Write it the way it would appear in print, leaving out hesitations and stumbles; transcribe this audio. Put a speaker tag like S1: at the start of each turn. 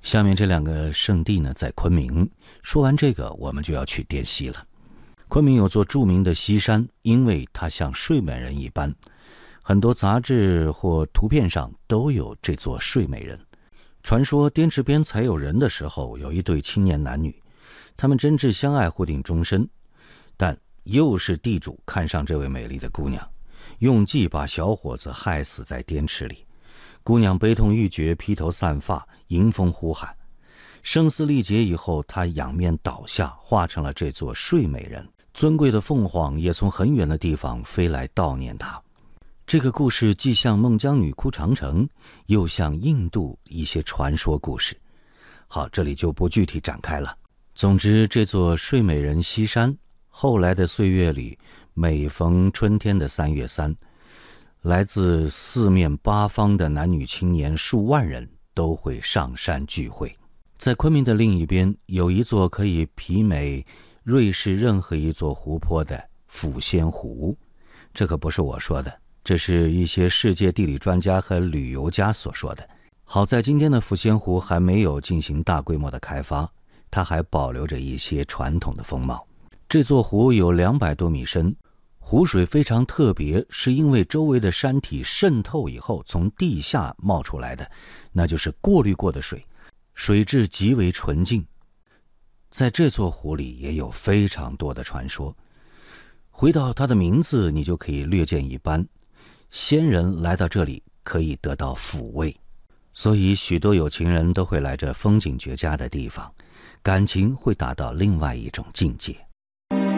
S1: 下面这两个圣地呢，在昆明。说完这个，我们就要去滇西了。昆明有座著名的西山，因为它像睡美人一般，很多杂志或图片上都有这座睡美人。传说滇池边才有人的时候，有一对青年男女，他们真挚相爱，互定终身。但又是地主看上这位美丽的姑娘，用计把小伙子害死在滇池里。姑娘悲痛欲绝，披头散发，迎风呼喊。声嘶力竭以后，她仰面倒下，化成了这座睡美人。尊贵的凤凰也从很远的地方飞来悼念她。这个故事既像孟姜女哭长城，又像印度一些传说故事。好，这里就不具体展开了。总之，这座睡美人西山，后来的岁月里，每逢春天的3月3，来自四面八方的男女青年数万人都会上山聚会。在昆明的另一边，有一座可以媲美瑞士任何一座湖泊的抚仙湖。这可不是我说的，这是一些世界地理专家和旅游家所说的。好在今天的抚仙湖还没有进行大规模的开发，它还保留着一些传统的风貌。这座湖有200多米深，湖水非常特别，是因为周围的山体渗透以后从地下冒出来的，那就是过滤过的水，水质极为纯净。在这座湖里也有非常多的传说。回到它的名字，你就可以略见一斑。仙人来到这里可以得到抚慰，所以许多有情人都会来这风景绝佳的地方，感情会达到另外一种境界。